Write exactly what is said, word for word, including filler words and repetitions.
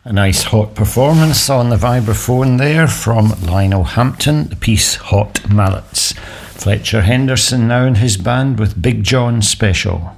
A nice hot performance on the vibraphone there from Lionel Hampton, the piece Hot Mallets. Fletcher Henderson now in his band with Big John Special.